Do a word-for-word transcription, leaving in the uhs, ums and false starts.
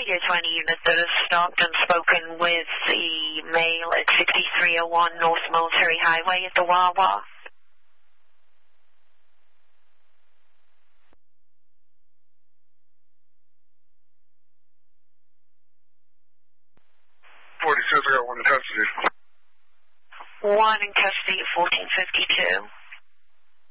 Radio twenty unit that has stopped and spoken with the male at sixty-three oh one North Military Highway at the Wawa. forty-six, I got one in custody. One in custody at fourteen fifty-two.